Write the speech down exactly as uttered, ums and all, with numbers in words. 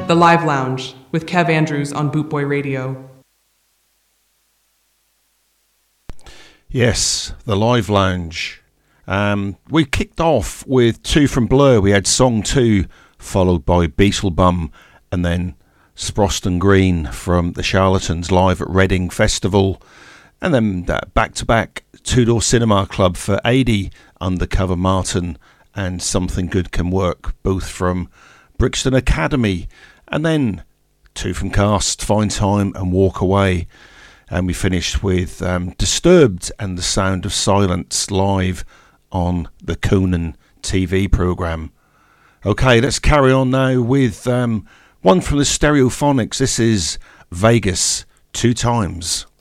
The Live Lounge with Kev Andrews on Bootboy Radio. Yes, The Live Lounge. Um, we kicked off with two from Blur. We had Song two, followed by Beetlebum, and then Sprost and Green from the Charlatans live at Reading Festival. And then uh, back-to-back Two Door Cinema Club for eighty, Undercover Martin and Something Good Can Work, both from Brixton Academy. And then two from Cast, Fine Time and Walk Away. And we finished with um, Disturbed and The Sound of Silence live on the Conan T V programme. Okay, let's carry on now with um, one from the Stereophonics. This is Vegas, Two Times.